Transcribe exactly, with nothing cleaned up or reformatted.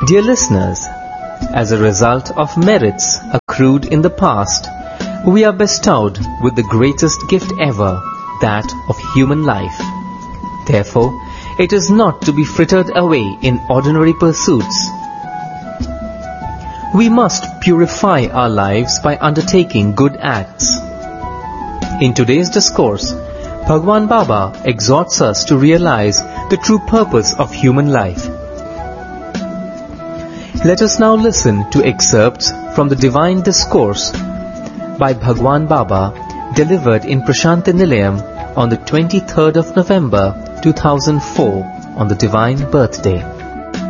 Dear listeners, as a result of merits accrued in the past, we are bestowed with the greatest gift ever, that of human life. Therefore, it is not to be frittered away in ordinary pursuits. We must purify our lives by undertaking good acts. In today's discourse, Bhagwan Baba exhorts us to realize the true purpose of human life. Let us now listen to excerpts from the Divine Discourse by Bhagwan Baba, delivered in Prashanti Nilayam on the twenty-third of November two thousand four on the Divine Birthday.